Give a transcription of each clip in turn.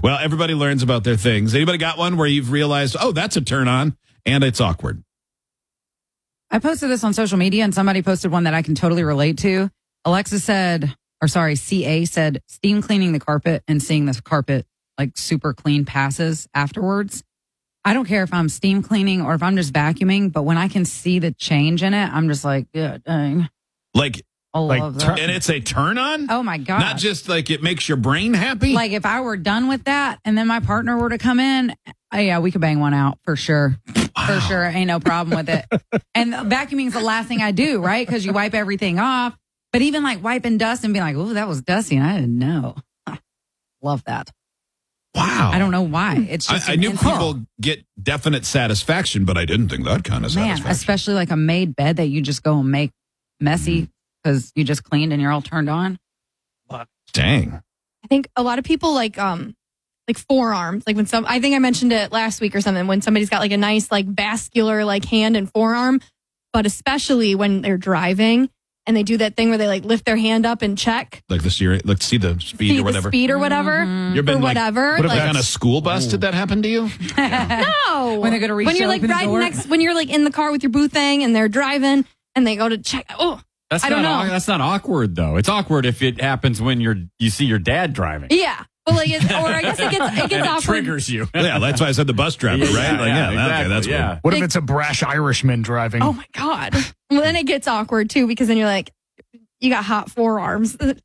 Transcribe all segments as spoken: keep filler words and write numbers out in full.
Well, everybody learns about their things. Anybody got one where you've realized, oh, that's a turn on, and it's awkward? I posted this on social media, and somebody posted one that I can totally relate to. Alexa said, or sorry, C A said, steam cleaning the carpet and seeing the carpet like super clean passes afterwards. I don't care if I'm steam cleaning or if I'm just vacuuming, but when I can see the change in it, I'm just like, yeah, dang. Like, I like love that. and it's a turn on? Oh my God. Not just like it makes your brain happy? Like if I were done with that and then my partner were to come in, oh yeah, we could bang one out for sure. Wow. For sure. Ain't no problem with it. And vacuuming is the last thing I do, right? Because you wipe everything off. But even like wiping dust and being like, oh, that was dusty. And I didn't know. Love that. Wow. I don't know why. It's just I, I an knew insult. people get definite satisfaction, but I didn't think that kind of Man, satisfaction. especially like a made bed that you just go and make messy because you just cleaned and you're all turned on. Dang. I think a lot of people like um like forearms. Like when some, I think I mentioned it last week or something, when somebody's got like a nice like vascular like hand and forearm, but especially when they're driving and they do that thing where they like lift their hand up and check. Like the steering, like see the speed See or whatever. the speed or whatever. Mm-hmm. You've been or like, whatever. What if like, like on a school bus? Did that happen to you? no. When they're gonna reach When you're to like open the riding door? next, when you're like in the car with your boo thing and they're driving and they go to check. Oh, That's I don't not, know. That's not awkward, though. It's awkward if it happens when you're you see your dad driving. yeah. But like, it's, or I guess it gets, it gets and it awkward. triggers you. Yeah, that's why I said the bus driver, Yeah, right? Like, yeah, exactly, okay, that's yeah. weird. What if it's a brash Irishman driving? Oh my God. Well, then it gets awkward too, because then you're like, you got hot forearms. What?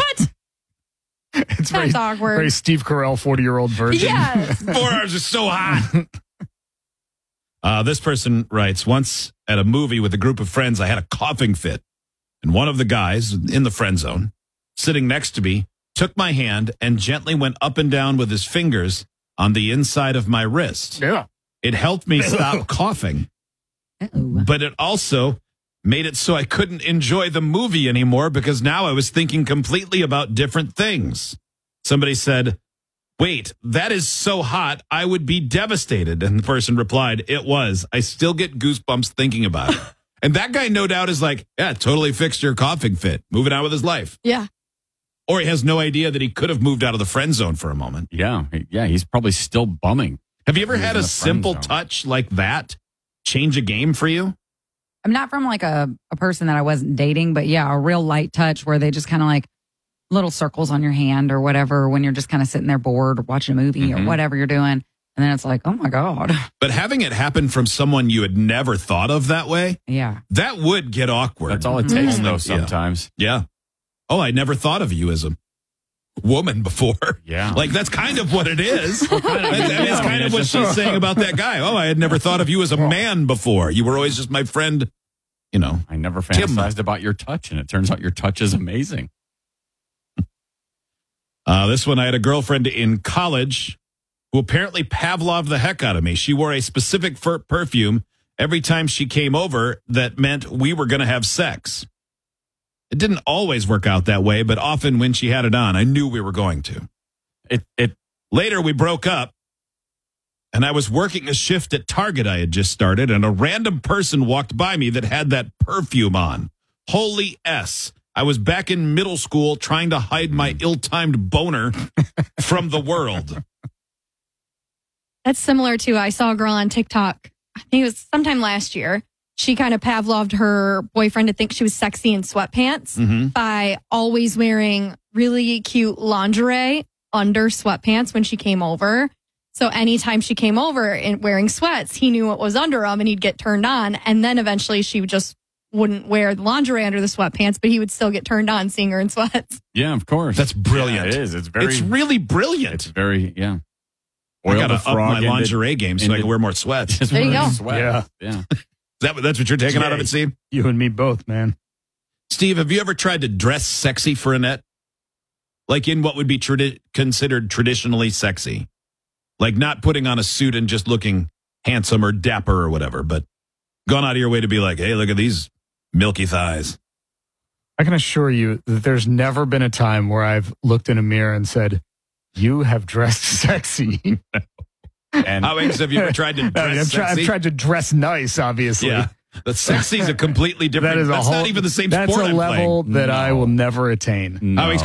It's very, That's awkward. very Steve Carell, forty-year-old virgin. Yes. Forearms are so hot. Uh, this person writes, once at a movie with a group of friends, I had a coughing fit. And one of the guys in the friend zone, sitting next to me, took my hand and gently went up and down with his fingers on the inside of my wrist. Yeah. It helped me stop coughing, Uh-oh. but it also made it so I couldn't enjoy the movie anymore because now I was thinking completely about different things. Somebody said, wait, that is so hot, I would be devastated. And the person replied, it was. I still get goosebumps thinking about it. And that guy, no doubt, is like, yeah, totally fixed your coughing fit, moving on with his life. Yeah. Or he has no idea that he could have moved out of the friend zone for a moment. Yeah, yeah, he's probably still bumming. Have you ever He was had in a the friend simple zone. touch like that change a game for you? I'm not from like a, a person that I wasn't dating, but yeah, a real light touch where they just kind of like little circles on your hand or whatever when you're just kind of sitting there bored watching a movie Mhm. or whatever you're doing. And then it's like, oh my God. But having it happen from someone you had never thought of that way, Yeah. that would get awkward. That's all it takes, Mhm. though, Yeah. sometimes. Yeah. Oh, I never thought of you as a woman before. Yeah. Like, that's kind of what it is. That's, kind of- that's yeah, I kind mean, of it's what just- she's saying about that guy. Oh, I had never thought of you as a man before. You were always just my friend, you know. I never Tim. fantasized about your touch, and it turns out your touch is amazing. Uh, this one, I had a girlfriend in college who apparently Pavloved the heck out of me. She wore a specific fur perfume every time she came over that meant we were going to have sex. It didn't always work out that way, but often when she had it on, I knew we were going to. It it Later, we broke up, and I was working a shift at Target I had just started, and a random person walked by me that had that perfume on. Holy S. I was back in middle school trying to hide my ill-timed boner from the world. That's similar to, I saw a girl on TikTok, I think it was sometime last year. She kind of Pavloved her boyfriend to think she was sexy in sweatpants Mm-hmm. by always wearing really cute lingerie under sweatpants when she came over. So anytime she came over and wearing sweats, he knew what was under them and he'd get turned on. And then eventually she just wouldn't wear the lingerie under the sweatpants, but he would still get turned on seeing her in sweats. yeah, of course. That's brilliant. Yeah, it is. It's very It's really brilliant. it's very yeah. I got to the up frog my into- lingerie game so I into- can wear more sweats. Is Just There you wearing go. sweat. Yeah. Yeah. that, that's what you're taking out of it, Steve? You and me both, man. Steve, have you ever tried to dress sexy for Annette? Like in what would be tradi- considered traditionally sexy? Like not putting on a suit and just looking handsome or dapper or whatever, but gone out of your way to be like, hey, look at these milky thighs. I can assure you that there's never been a time where I've looked in a mirror and said, you have dressed sexy. And How many have you ever tried to I dress mean, I've, tried, sexy? I've tried to dress nice, obviously. Yeah. The sexy is a completely different. That is a that's whole, not even the same that's sport a I'm level playing. that I will never attain. no. How